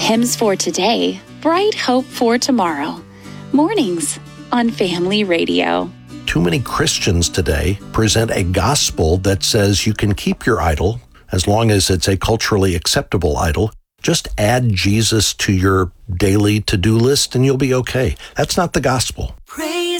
Hymns for today, bright hope for tomorrow. Mornings on Family Radio. Too many Christians today present a gospel that says you can keep your idol as long as it's a culturally acceptable idol. Just add Jesus to your daily to-do list and you'll be okay. That's not the gospel. Praise